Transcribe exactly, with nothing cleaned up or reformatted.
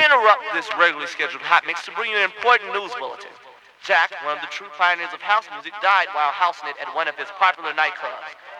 interrupt this regularly scheduled hot mix to bring you an important news bulletin. Jack, one of the true pioneers of house music, died while housenet at one of his popular nightclubs.